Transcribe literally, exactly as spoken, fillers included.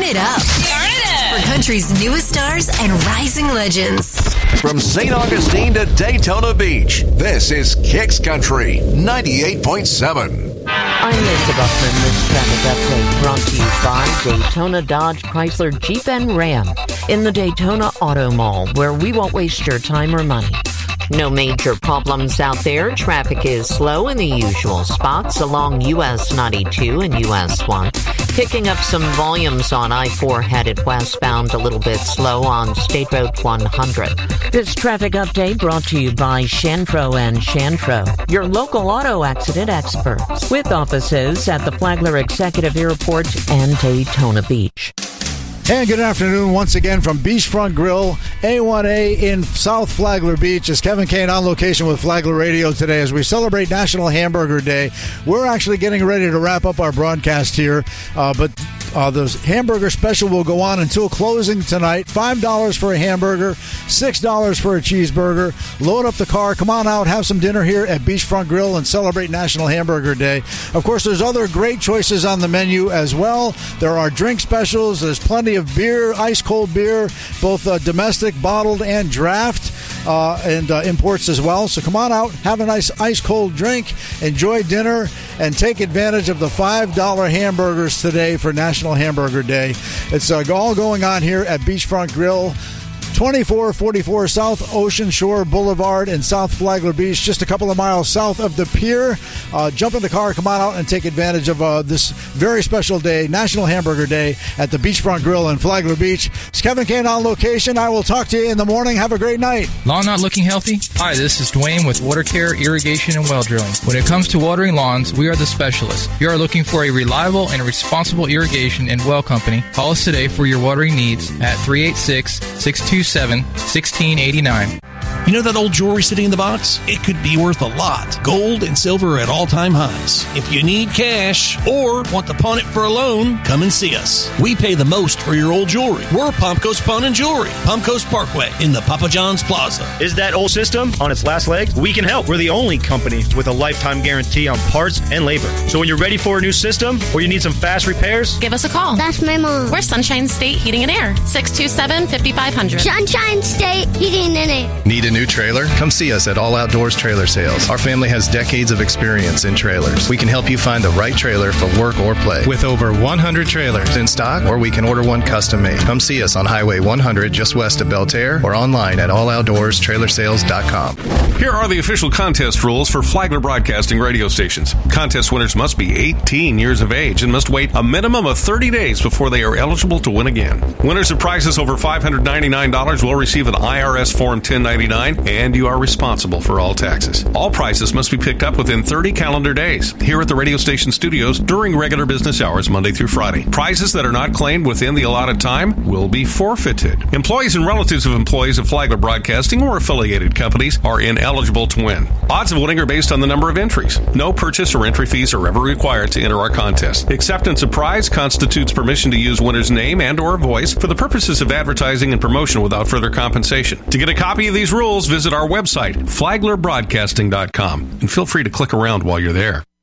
it up. Turn it up. For country's newest stars and rising legends. From Saint Augustine to Daytona Beach, this is Kicks Country ninety-eight point seven. I'm Lisa Buckman. This traffic update brought to you by Daytona Dodge Chrysler Jeep and Ram in the Daytona Auto Mall, where we won't waste your time or money. No major problems out there. Traffic is slow in the usual spots along U S ninety-two and U S one. Picking up some volumes on I four headed westbound, a little bit slow on State Road one hundred. This traffic update brought to you by Shantro and Shantro, your local auto accident experts, with offices at the Flagler Executive Airport and Daytona Beach. And good afternoon once again from Beachfront Grill, A one A in South Flagler Beach. It's Kevin Kane on location with Flagler Radio today as we celebrate National Hamburger Day. We're actually getting ready to wrap up our broadcast here, uh, but uh, the hamburger special will go on until closing tonight. five dollars for a hamburger, six dollars for a cheeseburger. Load up the car, come on out, have some dinner here at Beachfront Grill and celebrate National Hamburger Day. Of course, there's other great choices on the menu as well. There are drink specials. There's plenty of beer, ice cold beer, both uh, domestic, bottled, and draft, uh, and uh, imports as well. So come on out, have a nice ice cold drink, enjoy dinner, and take advantage of the five dollar hamburgers today for National Hamburger Day. It's uh, all going on here at Beachfront Grill, twenty-four forty-four South Ocean Shore Boulevard in South Flagler Beach, just a couple of miles south of the pier. Uh, jump in the car, come on out and take advantage of uh, this very special day, National Hamburger Day, at the Beachfront Grill in Flagler Beach. It's Kevin Kane on location. I will talk to you in the morning. Have a great night. Lawn not looking healthy? Hi, this is Dwayne with Water Care, Irrigation, and Well Drilling. When it comes to watering lawns, we are the specialists. You are looking for a reliable and responsible irrigation and well company. Call us today for your watering needs at three eight six, six two seven, one six eight nine. You know that old jewelry sitting in the box? It could be worth a lot. Gold and silver are at all-time highs. If you need cash or want to pawn it for a loan, come and see us. We pay the most for your old jewelry. We're Palm Coast Pawn and Jewelry, Palm Coast Parkway in the Papa John's Plaza. Is that old system on its last legs? We can help. We're the only company with a lifetime guarantee on parts and labor. So when you're ready for a new system or you need some fast repairs, give us a call. That's my mom. We're Sunshine State Heating and Air, six two seven, five five zero zero. Sunshine State Heating and Air. Need a new trailer? Come see us at All Outdoors Trailer Sales. Our family has decades of experience in trailers. We can help you find the right trailer for work or play. With over one hundred trailers in stock, or we can order one custom made. Come see us on Highway one hundred just west of Belterre or online at all outdoors trailer sales dot com. Here are the official contest rules for Flagler Broadcasting radio stations. Contest winners must be eighteen years of age and must wait a minimum of thirty days before they are eligible to win again. Winners of prizes over five hundred ninety-nine dollars will receive an I R S Form ten ninety-nine, and you are responsible for all taxes. All prizes must be picked up within thirty calendar days here at the radio station studios during regular business hours Monday through Friday. Prizes that are not claimed within the allotted time will be forfeited. Employees and relatives of employees of Flagler Broadcasting or affiliated companies are ineligible to win. Odds of winning are based on the number of entries. No purchase or entry fees are ever required to enter our contest. Acceptance of prize constitutes permission to use winner's name and or voice for the purposes of advertising and promotion without further compensation. To get a copy of these rules, visit our website, flagler broadcasting dot com, and feel free to click around while you're there.